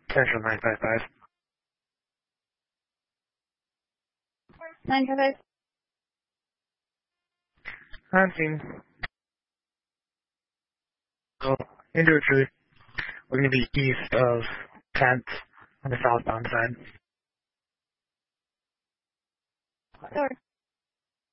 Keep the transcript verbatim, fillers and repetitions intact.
Central nine five five. nine five five. Hunting. Oh, into a tree. We're going to be east of tenth on the southbound side. Door.